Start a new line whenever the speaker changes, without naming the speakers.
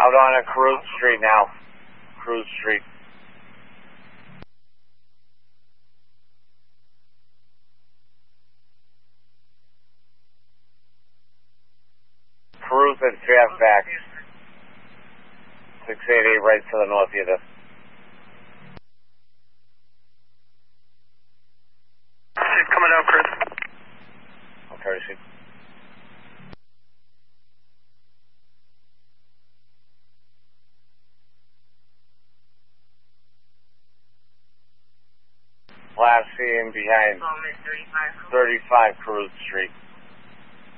Out on a Cruz Street now. Cruz Street. Cruz and Fairfax. 688 right to the north of you.
Coming out, Chris.
Okay, receive. Last seen behind 35 Cruz Street.